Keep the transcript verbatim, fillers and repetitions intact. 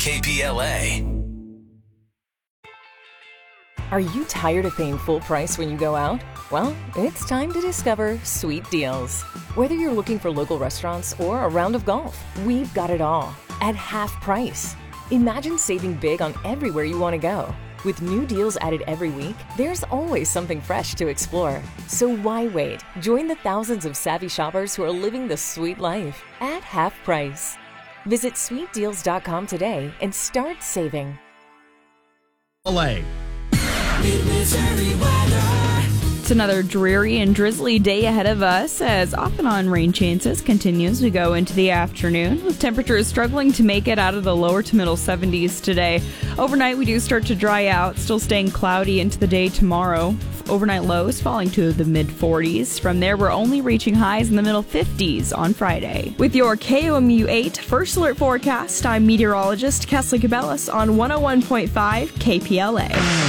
K P L A. Are you tired of paying full price when you go out? Well, it's time to discover Sweet Deals. Whether you're looking for local restaurants or a round of golf, we've got it all at half price. Imagine saving big on everywhere you want to go. With new deals added every week, there's always something fresh to explore. So why wait? Join the thousands of savvy shoppers who are living the sweet life at half price. Visit sweet deals dot com today and start saving. L A. It's another dreary and drizzly day ahead of us as off and on rain chances continue as we go into the afternoon, with temperatures struggling to make it out of the lower to middle seventies today. Overnight, we do start to dry out, still staying cloudy into the day tomorrow. Overnight lows falling to the mid forties. From there, we're only reaching highs in the middle fifties on Friday. With your K O M U eight First Alert forecast, I'm meteorologist Kesley Cabellas on one oh one point five K P L A.